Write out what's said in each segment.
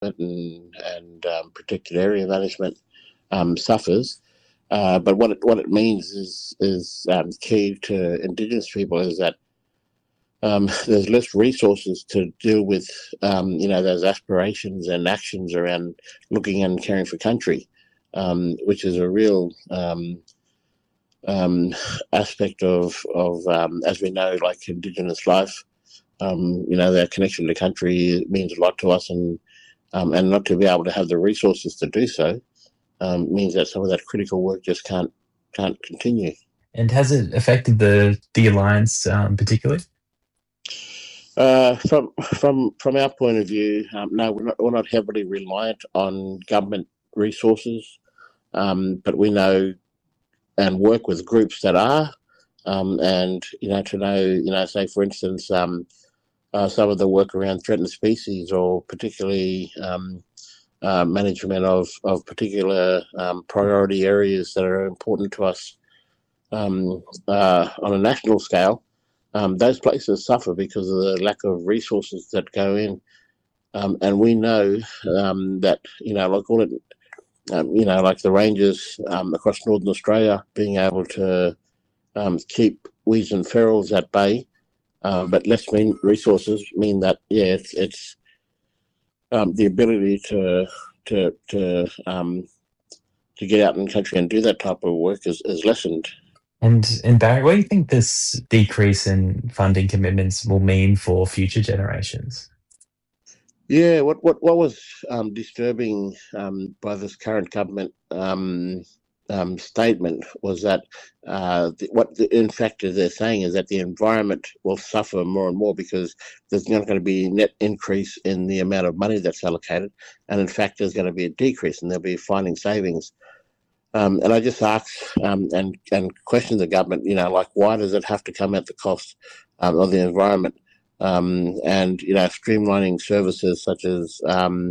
and protected area management suffers. But what it means is key to Indigenous people is that there's less resources to deal with, those aspirations and actions around looking and caring for country, which is a real aspect of as we know, like Indigenous life. Their connection to country means a lot to us, and not to be able to have the resources to do so means that some of that critical work just can't continue. And has it affected the alliance particularly? From our point of view, no, we're not heavily reliant on government resources, but we know and work with groups that are, and to know, say for instance, some of the work around threatened species, or particularly management of particular priority areas that are important to us on a national scale. Those places suffer because of the lack of resources that go in, and we know that like all it, like the rangers across Northern Australia being able to keep weeds and ferals at bay, but less resources mean that it's the ability to get out in the country and do that type of work is lessened. And Barry, what do you think this decrease in funding commitments will mean for future generations? Yeah, what was disturbing by this current government statement was that in fact they're saying is that the environment will suffer more and more because there's not going to be net increase in the amount of money that's allocated, and in fact there's going to be a decrease, and they'll be finding savings. And I just ask and question the government, like why does it have to come at the cost of the environment? And streamlining services such as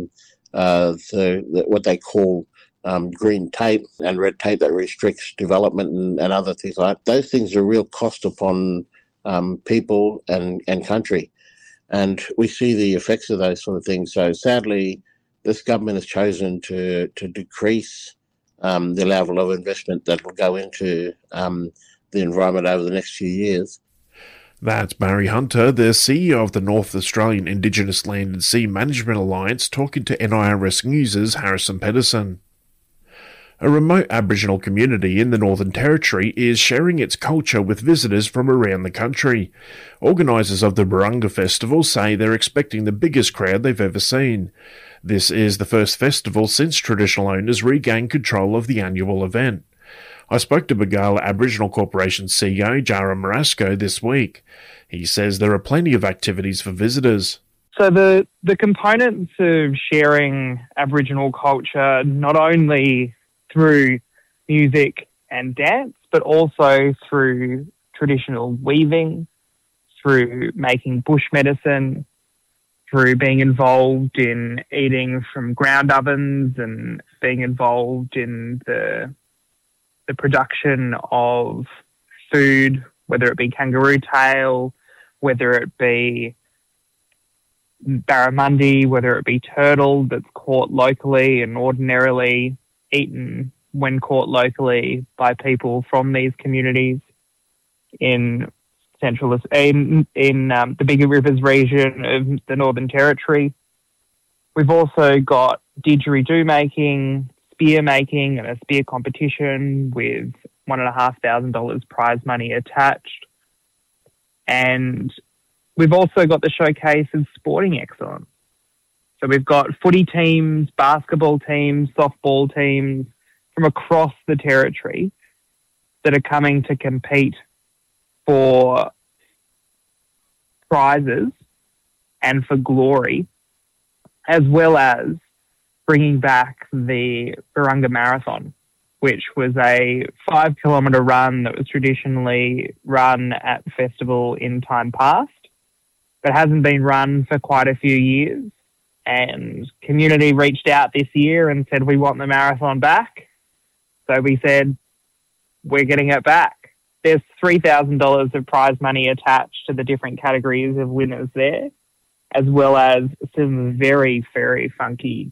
what they call green tape and red tape that restricts development and other things like that. Those things are real cost upon people and country, and we see the effects of those sort of things. So sadly, this government has chosen to decrease the level of investment that will go into the environment over the next few years. That's Barry Hunter, the CEO of the North Australian Indigenous Land and Sea Management Alliance, talking to NIRS News' Harrison Pedersen. A remote Aboriginal community in the Northern Territory is sharing its culture with visitors from around the country. Organisers of the Barunga Festival say they're expecting the biggest crowd they've ever seen. This is the first festival since traditional owners regained control of the annual event. I spoke to Bargala Aboriginal Corporation CEO Jara Marasco this week. He says there are plenty of activities for visitors. So the components of sharing Aboriginal culture, not only through music and dance, but also through traditional weaving, through making bush medicine, through being involved in eating from ground ovens and being involved in the production of food, whether it be kangaroo tail, whether it be barramundi, whether it be turtle that's caught locally and ordinarily eaten when caught locally by people from these communities in the Bigger Rivers region of the Northern Territory. We've also got didgeridoo making, spear making, and a spear competition with $1,500 prize money attached. And we've also got the showcase of sporting excellence. So we've got footy teams, basketball teams, softball teams from across the territory that are coming to compete for prizes and for glory, as well as bringing back the Barunga Marathon, which was a 5-kilometre run that was traditionally run at the festival in time past, but hasn't been run for quite a few years. And community reached out this year and said, we want the marathon back. So we said, we're getting it back. There's $3,000 of prize money attached to the different categories of winners there. as well as some very, very funky